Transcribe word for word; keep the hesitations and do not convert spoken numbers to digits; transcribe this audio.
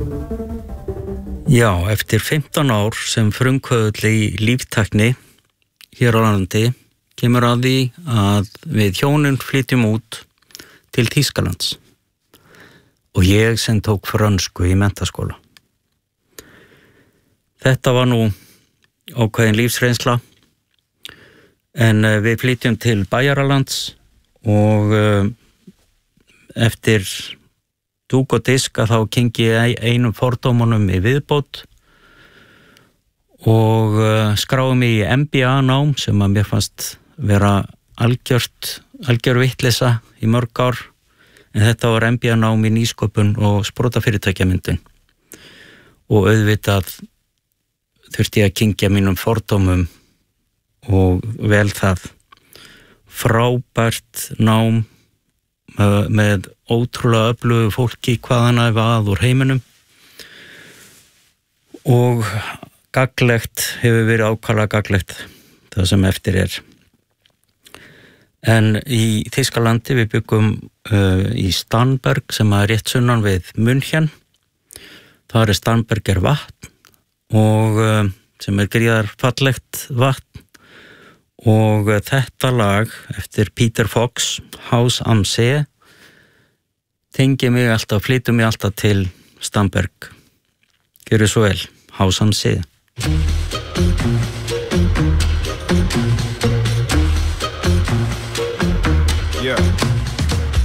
Já, eftir fimmtán ár sem frumkvöðull í líftækni hér á landi kemur að því að við hjónin flytjum út til Þýskalands og ég sem tók frönsku í menntaskóla. Þetta var nú ákveðin lífsreynsla en við flytjum til Bæjaralands og eftir dúk og disk að þá kengi ég einum fordómunum í viðbót og skráði mig í M B A nám sem að mér fannst vera algjört, algjör vitleisa í mörg ár en þetta var M B A nám í nýsköpun og sprotafyrirtækjamyndun og auðvitað þurfti ég að kengja mínum fordómum og vel það frábært nám með ótrúlega öflugu fólki hvaðan að að úr heiminum og gagnlegt hefur verið ákaflega gagnlegt það sem eftir er. En í Þýskalandi við byggum uh, í Starnberg sem er rétt sunnan við München. Það er Starnberger vatn og uh, sem er gríðar fallegt vatn og uh, þetta lag eftir Peter Fox, Haus am See, tengi mig alltaf, flyttu mig alltaf til Starnberg. Gjörðu svo vel, Haus am See. Yeah.